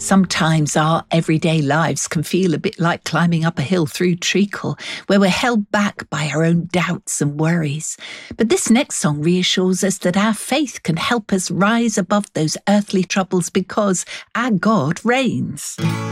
Sometimes our everyday lives can feel a bit like climbing up a hill through treacle, where we're held back by our own doubts and worries. But this next song reassures us that our faith can help us rise above those earthly troubles because our God reigns.